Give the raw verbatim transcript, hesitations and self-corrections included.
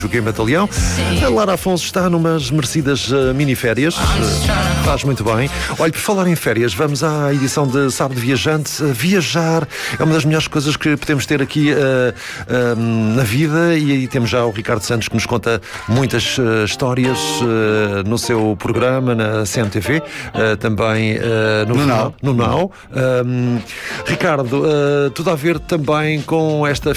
Joguei Batalhão. A Lara Afonso está numas merecidas uh, mini-férias. Uh, faz muito bem. Olha, por falar em férias, vamos à edição de Sábado Viajante. Uh, viajar é uma das melhores coisas que podemos ter aqui uh, uh, na vida. E aí temos já o Ricardo Santos, que nos conta muitas uh, histórias uh, no seu programa, na C M T V, uh, também uh, no, no Now. No Now. Um, Ricardo, uh, tudo a ver também com esta